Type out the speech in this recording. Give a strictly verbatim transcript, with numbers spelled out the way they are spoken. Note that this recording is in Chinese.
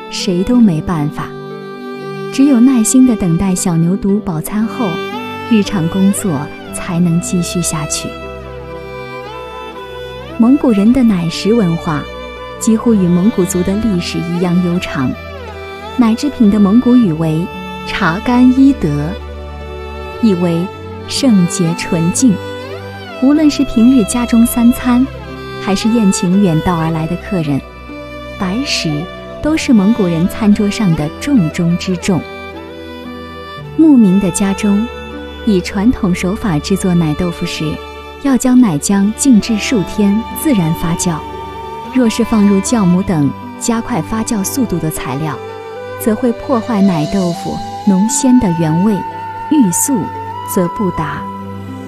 谁都没办法。只有耐心地等待小牛犊饱餐后，日常工作才能继续下去。蒙古人的奶食文化几乎与蒙古族的历史一样悠长。奶制品的蒙古语为查干伊德，意为圣洁纯净。无论是平日家中三餐，还是宴请远道而来的客人，白食都是蒙古人餐桌上的重中之重。牧民的家中以传统手法制作奶豆腐时，要将奶浆静置数天自然发酵，若是放入酵母等加快发酵速度的材料，则会破坏奶豆腐浓鲜的原味，欲速则不达。